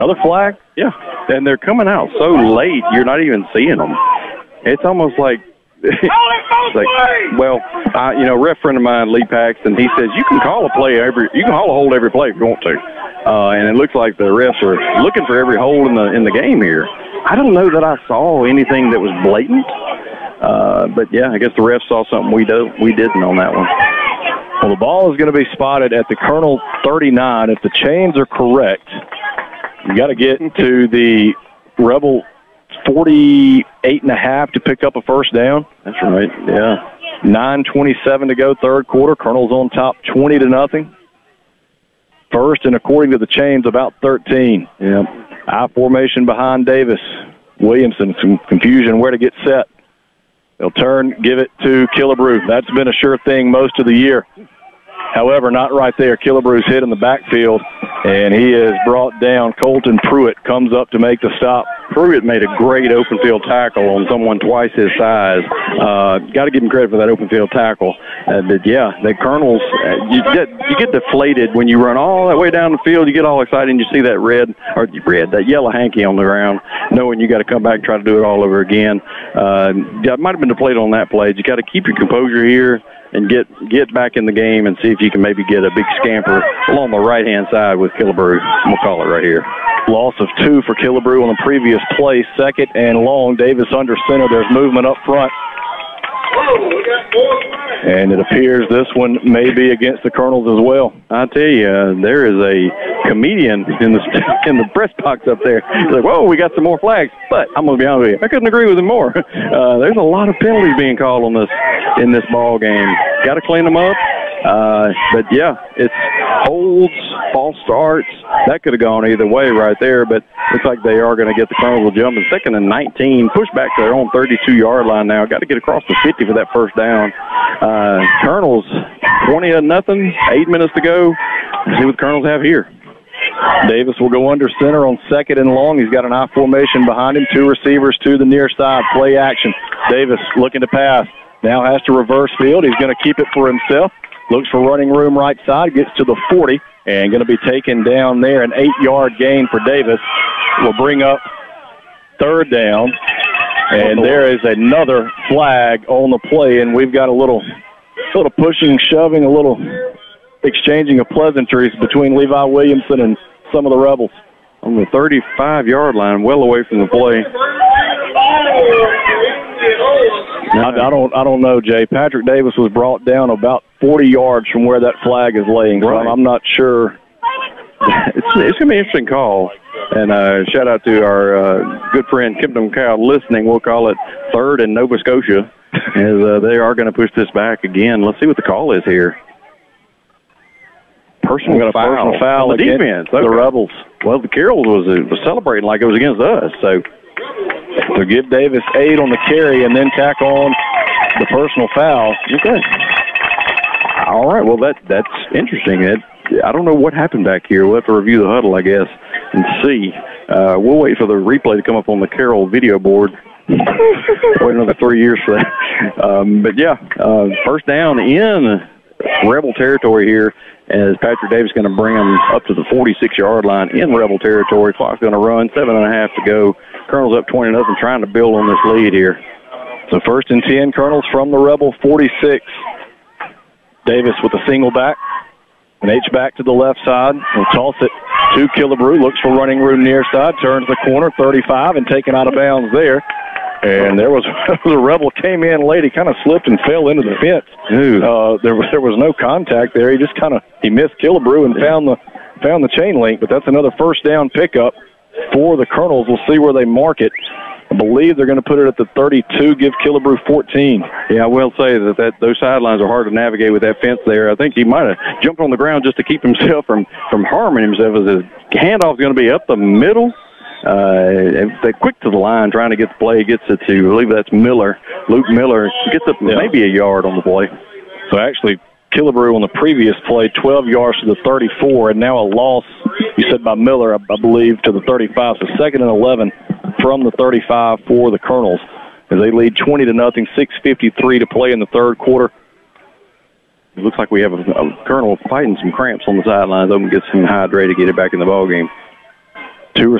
Another flag? Yeah, and they're coming out so late, you're not even seeing them. It's almost like, ref friend of mine, Lee Paxton, he says you can call a hold every play if you want to, and it looks like the refs are looking for every hole in the game here. I don't know that I saw anything that was blatant, but yeah, I guess the refs saw something we didn't on that one. Well, the ball is going to be spotted at the Colonel 39. If the chains are correct, you got to get to the Rebel 48.5 to pick up a first down. That's right, yeah. 9:27 to go, third quarter. Colonel's on top 20-0. First, and according to the chains, about 13. Yeah. I formation behind Davis. Williamson, some confusion where to get set. They'll turn, give it to Killebrew. That's been a sure thing most of the year. However, not right there. Killebrew's hit in the backfield, and he is brought down. Colton Pruitt comes up to make the stop. Pruitt made a great open field tackle on someone twice his size. Got to give him credit for that open field tackle. But yeah, the Colonels, you get deflated when you run all that way down the field. You get all excited and you see that yellow hanky on the ground, knowing you got to come back and try to do it all over again. Might have been deflated on that play. You got to keep your composure here and get back in the game and see if you can maybe get a big scamper along the right-hand side with Killebrew. We'll call it right here. Loss of 2 for Killebrew on the previous play. Second and long. Davis under center. There's movement up front. And it appears this one may be against the Colonels as well. I tell you, there is a comedian in the press box up there. He's like, whoa, we got some more flags. But I'm going to be honest with you, I couldn't agree with him more. There's a lot of penalties being called on in this ball game. Got to clean them up. But yeah, it's holds, false starts. That could have gone either way right there, but looks like they are going to get the Colonels jumping. 2nd and 19, push back to their own 32-yard line now. Got to get across the 50 for that first down. Colonels 20-0, 8 minutes to go. Let's see what the Colonels have here. Davis will go under center on 2nd and long. He's got an I formation behind him. 2 receivers to the near side. Play action. Davis looking to pass. Now has to reverse field. He's going to keep it for himself. Looks for running room right side. Gets to the 40 and going to be taken down there. An 8-yard gain for Davis. Will bring up 3rd down. And there is another flag on the play, and we've got a little pushing, shoving, a little exchanging of pleasantries between Levi Williamson and some of the Rebels. On the 35-yard line, well away from the play. I don't know, Jay. Patrick Davis was brought down about 40 yards from where that flag is laying. Right. So I'm not sure. It's going to be an interesting call. And shout out to our good friend Kempton Cow listening. We'll call it 3rd and Nova Scotia, as they are going to push this back again. Let's see what the call is here. Personal foul on the defense. The Rebels. Well, the Carroll was celebrating like it was against us. So give Davis 8 on the carry and then tack on the personal foul. Okay. All right. Well, that's interesting. I don't know what happened back here. We'll have to review the huddle, I guess, and see. We'll wait for the replay to come up on the Carroll video board. Wait another 3 years for that. But yeah, first down in Rebel territory here, as Patrick Davis going to bring them up to the 46-yard line in Rebel territory. Clock's going to run, 7.5 to go. Colonel's up 20-0, trying to build on this lead here. So 1st and 10, Colonels from the Rebel 46. Davis with a single back. An H-back to the left side. He'll toss it to Killebrew. Looks for running room near side. Turns the corner, 35, and taken out of bounds there. And there was the Rebel came in late. He kind of slipped and fell into the fence. There was no contact there. He just he missed Killebrew and found the chain link. But that's another first down pickup for the Colonels. We'll see where they mark it. I believe they're going to put it at the 32, give Killebrew 14. Yeah, I will say that those sidelines are hard to navigate with that fence there. I think he might have jumped on the ground just to keep himself from harming himself, as his handoff is going to be up the middle. They're quick to the line, trying to get the play. Gets it to, I believe that's Miller. Luke Miller gets up maybe a yard on the play. So actually, Killebrew on the previous play, 12 yards to the 34, and now a loss, you said by Miller, I believe, to the 35. So 2nd and 11 from the 35 for the Colonels, as they lead 20-0, 6:53 to play in the third quarter. It looks like we have a Colonel fighting some cramps on the sidelines. Hoping to get some hydrated, get it back in the ball game. Two